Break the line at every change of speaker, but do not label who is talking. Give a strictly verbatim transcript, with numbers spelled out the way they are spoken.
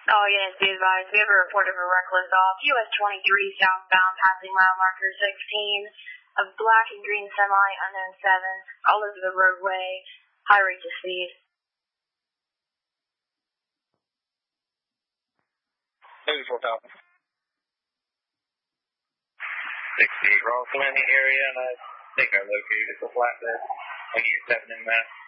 All units be advised, we have a report of a reckless off U S twenty-three southbound passing mile marker sixteen of black and green semi, unknown seven, all over the roadway, high rates of speed.
News four Falcon.
sixty-eight Roswell in the area, and I think I located the flatbed. I get seven in that.